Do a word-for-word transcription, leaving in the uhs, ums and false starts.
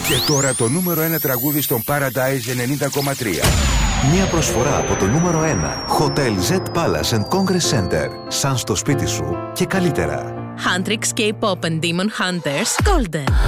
Και τώρα το νούμερο ένα τραγούδι στον Paradise ενενήντα κόμμα τρία. Μια προσφορά από το νούμερο ένα. Hotel Z Palace and Congress Center. Σαν στο σπίτι σου και καλύτερα. Huntrix K-Pop and Demon Hunters Golden.